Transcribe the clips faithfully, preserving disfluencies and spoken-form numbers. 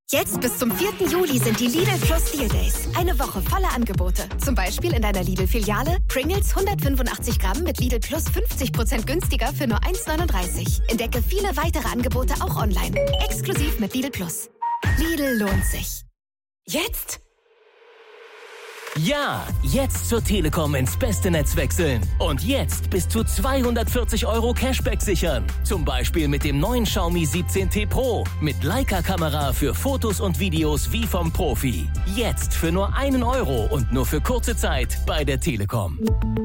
Jetzt bis zum vierten Juli sind die Lidl Plus Deal Days. Eine Woche voller Angebote. Zum Beispiel in deiner Lidl-Filiale Pringles hundertfünfundachtzig Gramm mit Lidl Plus fünfzig Prozent günstiger für nur eins neununddreißig. Entdecke viele weitere Angebote auch online. Exklusiv mit Lidl Plus. Lidl lohnt sich. Jetzt? Ja, jetzt zur Telekom ins beste Netz wechseln. Und jetzt bis zu zweihundertvierzig Euro Cashback sichern. Zum Beispiel mit dem neuen Xiaomi siebzehn T Pro. Mit Leica-Kamera für Fotos und Videos wie vom Profi. Jetzt für nur einen Euro und nur für kurze Zeit bei der Telekom.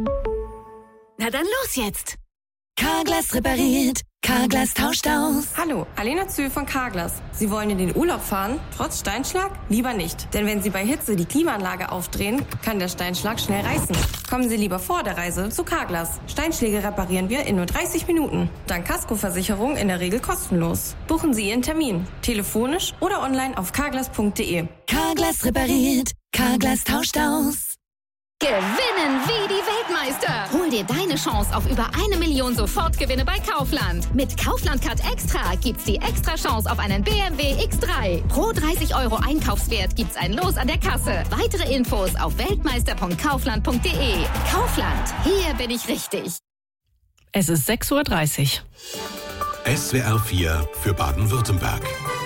Na dann los jetzt! Carglass repariert. Carglass tauscht aus. Hallo, Alena Zühl von Carglass. Sie wollen in den Urlaub fahren? Trotz Steinschlag? Lieber nicht. Denn wenn Sie bei Hitze die Klimaanlage aufdrehen, kann der Steinschlag schnell reißen. Kommen Sie lieber vor der Reise zu Carglass. Steinschläge reparieren wir in nur dreißig Minuten. Dank Kaskoversicherung in der Regel kostenlos. Buchen Sie Ihren Termin. Telefonisch oder online auf carglass punkt de. Carglass repariert. Carglass tauscht aus. Gewinnen wie die Weltmeister. Hol dir deine Chance auf über eine Million Sofortgewinne bei Kaufland. Mit Kaufland Card Extra gibt's die extra Chance auf einen B M W X drei. Pro dreißig Euro Einkaufswert gibt's ein Los an der Kasse. Weitere Infos auf weltmeister punkt kaufland punkt de. Kaufland, hier bin ich richtig. Es ist sechs Uhr dreißig. S W R vier für Baden-Württemberg.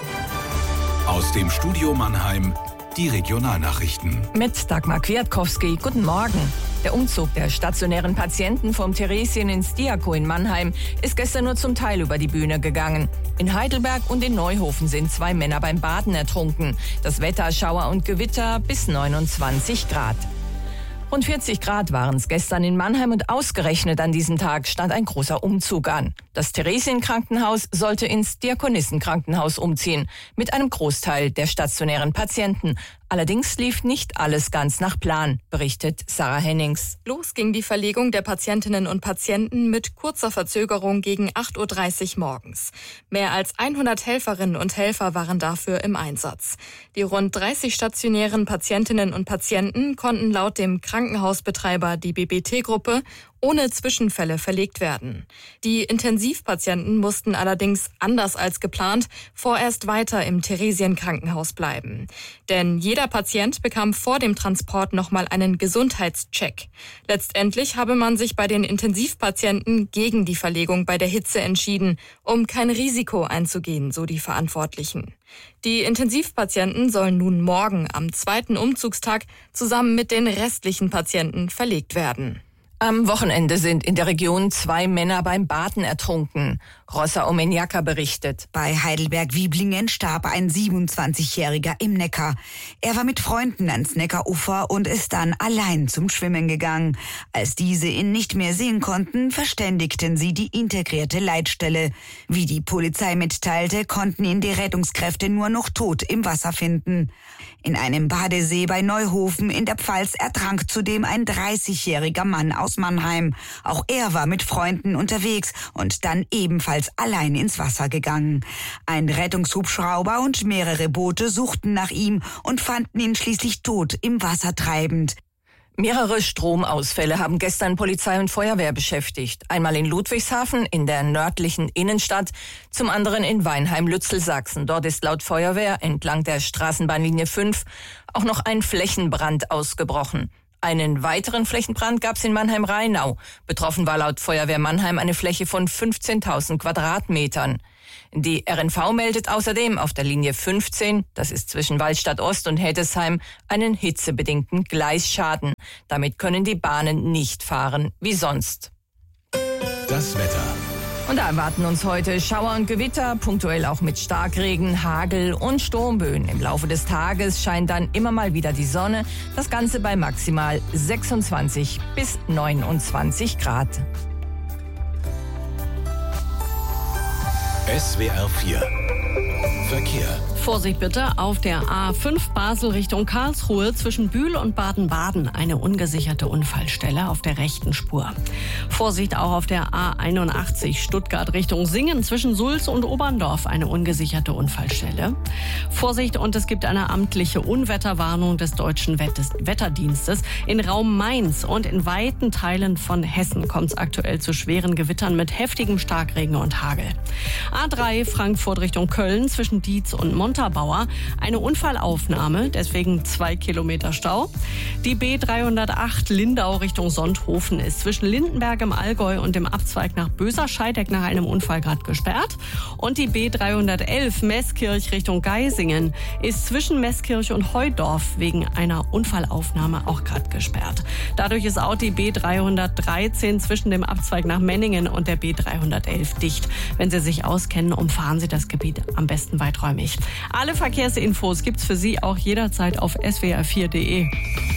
Aus dem Studio Mannheim die Regionalnachrichten. Mit Dagmar Kwiatkowski. Guten Morgen. Der Umzug der stationären Patienten vom Theresien ins Diaco in Mannheim ist gestern nur zum Teil über die Bühne gegangen. In Heidelberg und in Neuhofen sind zwei Männer beim Baden ertrunken. Das Wetter, Schauer und Gewitter bis neunundzwanzig Grad. Rund vierzig Grad waren es gestern in Mannheim und ausgerechnet an diesem Tag stand ein großer Umzug an. Das Theresienkrankenhaus sollte ins Diakonissenkrankenhaus umziehen, mit einem Großteil der stationären Patienten. Allerdings lief nicht alles ganz nach Plan, berichtet Sarah Hennings. Los ging die Verlegung der Patientinnen und Patienten mit kurzer Verzögerung gegen acht Uhr dreißig morgens. Mehr als hundert Helferinnen und Helfer waren dafür im Einsatz. Die rund dreißig stationären Patientinnen und Patienten konnten laut dem Krankenhausbetreiber, die B B T-Gruppe, ohne Zwischenfälle verlegt werden. Die Intensivpatienten mussten allerdings, anders als geplant, vorerst weiter im Theresienkrankenhaus bleiben. Denn jeder Patient bekam vor dem Transport nochmal einen Gesundheitscheck. Letztendlich habe man sich bei den Intensivpatienten gegen die Verlegung bei der Hitze entschieden, um kein Risiko einzugehen, so die Verantwortlichen. Die Intensivpatienten sollen nun morgen am zweiten Umzugstag zusammen mit den restlichen Patienten verlegt werden. Am Wochenende sind in der Region zwei Männer beim Baden ertrunken. Rossa Omenjaka berichtet. Bei Heidelberg-Wieblingen starb ein siebenundzwanzigjähriger im Neckar. Er war mit Freunden ans Neckarufer und ist dann allein zum Schwimmen gegangen. Als diese ihn nicht mehr sehen konnten, verständigten sie die integrierte Leitstelle. Wie die Polizei mitteilte, konnten ihn die Rettungskräfte nur noch tot im Wasser finden. In einem Badesee bei Neuhofen in der Pfalz ertrank zudem ein dreißigjähriger Mann aus Mannheim. Auch er war mit Freunden unterwegs und dann ebenfalls allein ins Wasser gegangen. Ein Rettungshubschrauber und mehrere Boote suchten nach ihm und fanden ihn schließlich tot im Wasser treibend. Mehrere Stromausfälle haben gestern Polizei und Feuerwehr beschäftigt. Einmal in Ludwigshafen, in der nördlichen Innenstadt, zum anderen in Weinheim-Lützel, Sachsen. Dort ist laut Feuerwehr entlang der Straßenbahnlinie fünf auch noch ein Flächenbrand ausgebrochen. Einen weiteren Flächenbrand gab es in Mannheim-Rheinau. Betroffen war laut Feuerwehr Mannheim eine Fläche von fünfzehntausend Quadratmetern. Die R N V meldet außerdem auf der Linie fünfzehn, das ist zwischen Waldstadt Ost und Heddesheim, einen hitzebedingten Gleisschaden. Damit können die Bahnen nicht fahren wie sonst. Das Wetter. Und da erwarten uns heute Schauer und Gewitter, punktuell auch mit Starkregen, Hagel und Sturmböen. Im Laufe des Tages scheint dann immer mal wieder die Sonne, das Ganze bei maximal sechsundzwanzig bis neunundzwanzig Grad. S W R vier Verkehr. Vorsicht bitte auf der A fünf Basel Richtung Karlsruhe zwischen Bühl und Baden-Baden. Eine ungesicherte Unfallstelle auf der rechten Spur. Vorsicht auch auf der A einundachtzig Stuttgart Richtung Singen zwischen Sulz und Oberndorf. Eine ungesicherte Unfallstelle. Vorsicht, und es gibt eine amtliche Unwetterwarnung des Deutschen Wetterdienstes. In Raum Mainz und in weiten Teilen von Hessen kommt es aktuell zu schweren Gewittern mit heftigem Starkregen und Hagel. A drei Frankfurt Richtung Köln zwischen Dietz und Montabaur Unterbauer eine Unfallaufnahme, deswegen zwei Kilometer Stau. Die B dreihundertacht Lindau Richtung Sonthofen ist zwischen Lindenberg im Allgäu und dem Abzweig nach Böser-Scheideck nach einem Unfall gerade gesperrt. Und die B dreihundertelf Meßkirch Richtung Geisingen ist zwischen Meßkirch und Heudorf wegen einer Unfallaufnahme auch gerade gesperrt. Dadurch ist auch die B dreihundertdreizehn zwischen dem Abzweig nach Menningen und der B dreihundertelf dicht. Wenn Sie sich auskennen, umfahren Sie das Gebiet am besten weiträumig. Alle Verkehrsinfos gibt's für Sie auch jederzeit auf s w r vier punkt d e.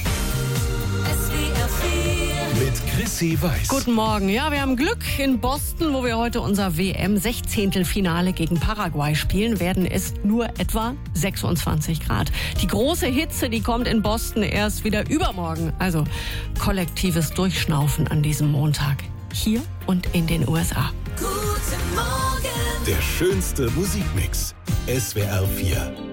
Mit Chrissy Weiß. Guten Morgen. Ja, wir haben Glück. In Boston, wo wir heute unser W M-Sechzehntelfinale gegen Paraguay spielen, werden es nur etwa sechsundzwanzig Grad. Die große Hitze, die kommt in Boston erst wieder übermorgen. Also kollektives Durchschnaufen an diesem Montag. Hier und in den U S A. Der schönste Musikmix. S W R vier.